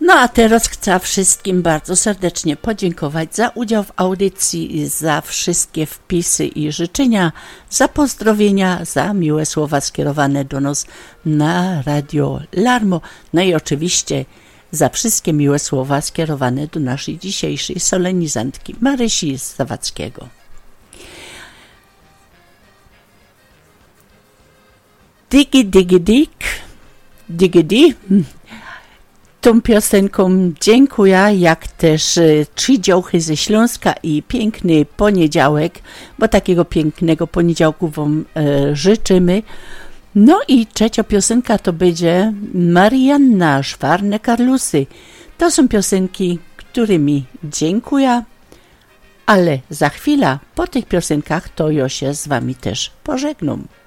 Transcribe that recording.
No a teraz chcę wszystkim bardzo serdecznie podziękować za udział w audycji, za wszystkie wpisy i życzenia, za pozdrowienia, za miłe słowa skierowane do nas na Radio Larmo. No i oczywiście za wszystkie miłe słowa skierowane do naszej dzisiejszej solenizantki Marysi Zawadzkiego. Digi, digi, dig, digi, di. Tą piosenką dziękuję, jak też trzy działchy ze Śląska i piękny poniedziałek, bo takiego pięknego poniedziałku wam życzymy. No i trzecia piosenka to będzie Marianna Szwarne Karlusy. To są piosenki, którymi dziękuję, ale za chwilę po tych piosenkach to ja się z wami też pożegnam.